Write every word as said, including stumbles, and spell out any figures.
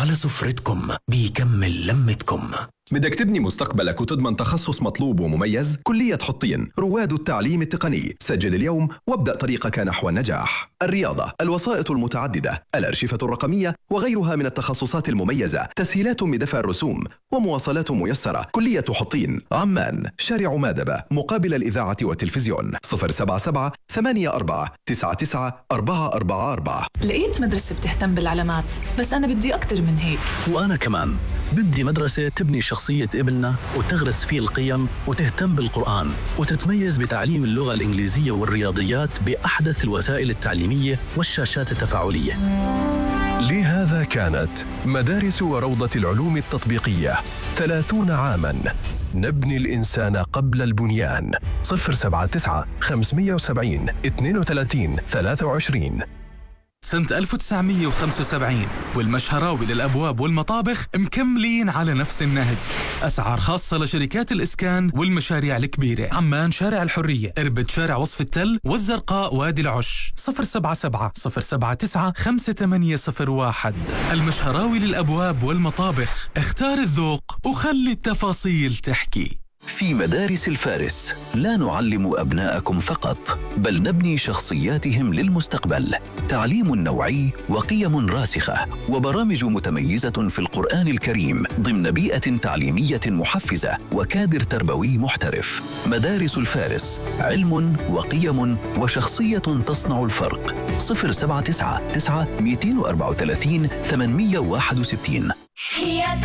على سفرتكم بيكمل لمتكم. بدك تبني مستقبلك وتضمن تخصص مطلوب ومميز؟ كلية حطين، رواد التعليم التقني. سجل اليوم وابدأ طريقك نحو النجاح. الرياضة، الوسائط المتعددة، الأرشفة الرقمية وغيرها من التخصصات المميزة، تسهيلات بدفع الرسوم ومواصلات ميسرة. كلية حطين، عمان، شارع مادبة، مقابل الإذاعة والتلفزيون. صفر سبعة سبعة ثمانية أربعة تسعة تسعة أربعة أربعة أربعة. لقيت مدرسة بتهتم بالعلامات، بس أنا بدي أكتر من هيك. وأنا كمان بدي مدرسة تبني شخصية ابننا وتغرس فيه القيم وتهتم بالقرآن وتتميز بتعليم اللغة الإنجليزية والرياضيات بأحدث الوسائل التعليمية والشاشات التفاعلية. لهذا كانت مدارس وروضة العلوم التطبيقية ثلاثون عاماً نبني الإنسان قبل البنيان. صفر سبعة تسعة خمسمائة وسبعين اثنين وثلاثين ثلاثة وعشرين. سنة ألف وتسعمائة وخمسة وسبعين والمشهراوي للأبواب والمطابخ مكملين على نفس النهج. أسعار خاصة لشركات الإسكان والمشاريع الكبيرة. عمان شارع الحرية، إربد شارع وصف التل، والزرقاء وادي العش. صفر سبعة سبعة صفر سبعة تسعة خمسة ثمانية صفر واحد. المشهراوي للأبواب والمطابخ، اختار الذوق وخلي التفاصيل تحكي. في مدارس الفارس لا نعلم أبناءكم فقط، بل نبني شخصياتهم للمستقبل. تعليم نوعي وقيم راسخة وبرامج متميزة في القرآن الكريم ضمن بيئة تعليمية محفزة وكادر تربوي محترف. مدارس الفارس، علم وقيم وشخصية تصنع الفرق. صفر سبعة تسعة تسعة اثنين أربعة ثلاثين ثمانمائة وواحد وستين.